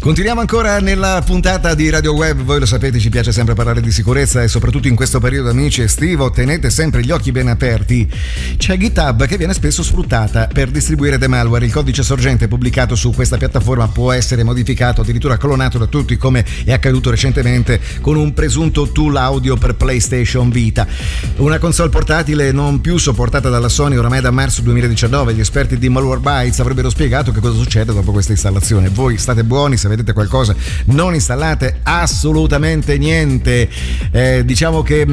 Continuiamo ancora nella puntata di Radio Web. Voi lo sapete, ci piace sempre parlare di sicurezza e soprattutto in questo periodo, amici, estivo, tenete sempre gli occhi ben aperti. C'è GitHub che viene spesso sfruttata per distribuire dei malware. Il codice sorgente pubblicato su questa piattaforma può essere modificato, addirittura clonato da tutti, come è accaduto recentemente con un presunto tool audio per PlayStation Vita. Una console portatile non più sopportata dalla Sony oramai da marzo 2019. Gli esperti di Malwarebytes avrebbero spiegato che cosa succede dopo questa installazione. Voi state buoni, se vedete qualcosa non installate assolutamente niente. Diciamo che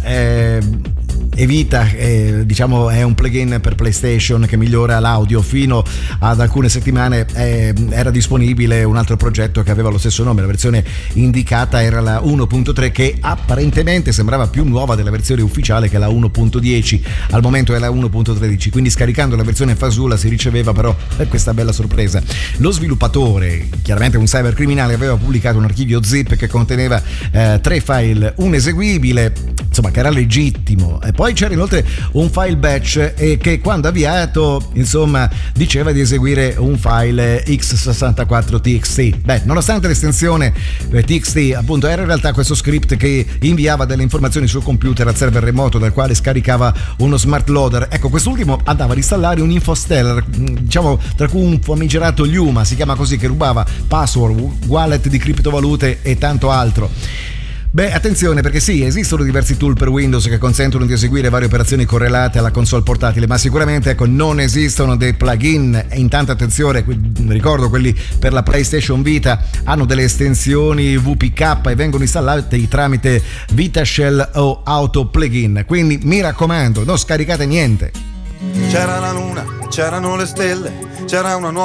Evita, diciamo, è un plugin per PlayStation che migliora l'audio. Fino ad alcune settimane era disponibile un altro progetto che aveva lo stesso nome. La versione indicata era la 1.3, che apparentemente sembrava più nuova della versione ufficiale, che è la 1.10. Al momento è la 1.13, quindi scaricando la versione fasulla si riceveva però questa bella sorpresa. Lo sviluppatore, chiaramente un cybercriminale, aveva pubblicato un archivio zip che conteneva 3 file, un eseguibile, insomma, che era legittimo, e poi c'era inoltre un file batch che quando avviato, insomma, diceva di eseguire un file x64txt. Beh, nonostante l'estensione txt, appunto, era in realtà questo script che inviava delle informazioni sul computer al server remoto dal quale scaricava uno smart loader. Ecco, quest'ultimo andava ad installare un infosteller, diciamo, tra cui un famigerato Luma, si chiama così, che rubava password, wallet di criptovalute e tanto altro. Beh, attenzione, perché sì, esistono diversi tool per Windows che consentono di eseguire varie operazioni correlate alla console portatile, ma sicuramente, ecco, non esistono dei plugin. E intanto attenzione, ricordo, quelli per la PlayStation Vita hanno delle estensioni VPK e vengono installate tramite VitaShell o Auto Plugin, quindi mi raccomando, non scaricate niente. C'era la luna, c'erano le stelle, c'era una nuova